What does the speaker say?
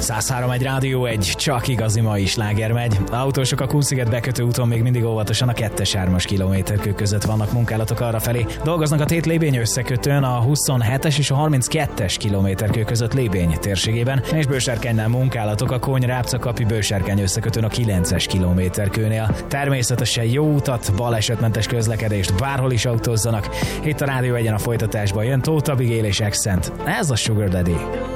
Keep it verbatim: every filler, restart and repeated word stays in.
száz három egy Rádió egy, csak igazi mai sláger megy. Autósok a Kunsziget bekötő úton még mindig óvatosan a kettes-hármas kilométerkő között vannak munkálatok arrafelé. Dolgoznak a Tét Lébény összekötőn a huszonhetes és a harminckettes kilométerkő között Lébény térségében, és Bősárkánynál munkálatok a Kony-Rápcakapi Bősárkány összekötőn a kilences kilométerkőnél. Természetesen jó utat, balesetmentes közlekedést, bárhol is autózzanak. Itt a Rádió egyen a folytatásban jön Tóth Abigail és Accent. Ez a Sugar Daddy.